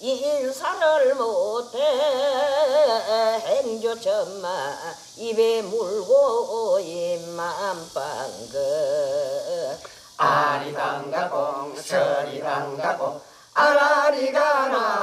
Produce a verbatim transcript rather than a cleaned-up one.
인사를 못해 행조천마 입에 물고 입만 빵긋 아리당가공 서리당가공 아라리가 나